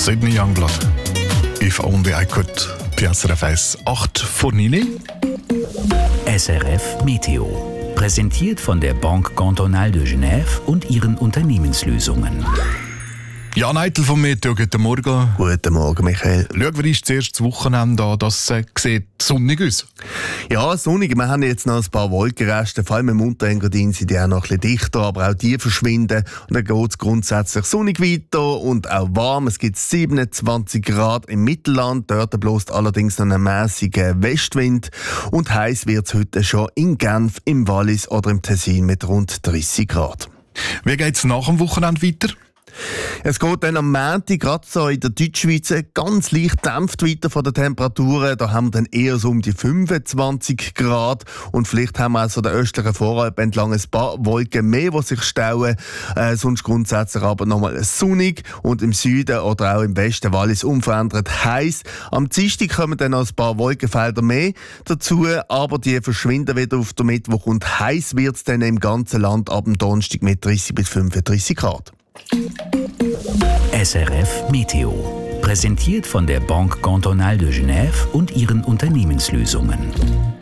Sydney Youngblood. If only I could. PSRF 8 von Nini. SRF Meteo. Präsentiert von der Banque Cantonale de Genève und ihren Unternehmenslösungen. Jan Eitel vom Meteo, guten Morgen. Guten Morgen, Michael. Schauen wir uns zuerst das Wochenende an, das sieht sonnig aus. Ja, sonnig. Wir haben jetzt noch ein paar Wolkenreste, vor allem im Unterengadin sind die auch noch ein bisschen dichter, aber auch die verschwinden. Und dann geht es grundsätzlich sonnig weiter und auch warm. Es gibt 27 Grad im Mittelland, dort bläst allerdings noch ein mäßiger Westwind. Und heiß wird es heute schon in Genf, im Wallis oder im Tessin mit rund 30 Grad. Wie geht es nach dem Wochenende weiter? Es geht dann am Montag gerade so in der Deutschschweiz ganz leicht dämpft weiter von den Temperaturen. Da haben wir dann eher so um die 25 Grad. Und vielleicht haben wir also den östlichen Voralp entlang ein paar Wolken mehr, die sich stauen. Sonst grundsätzlich aber nochmal sonnig. Und im Süden oder auch im Westen Wallis unverändert heiß. Am Dienstag kommen dann noch ein paar Wolkenfelder mehr dazu. Aber die verschwinden wieder auf den Mittwoch. Und heiß wird es dann im ganzen Land ab dem Donnerstag mit 30 bis 35 Grad. SRF Meteo. Präsentiert von der Banque Cantonale de Genève und ihren Unternehmenslösungen.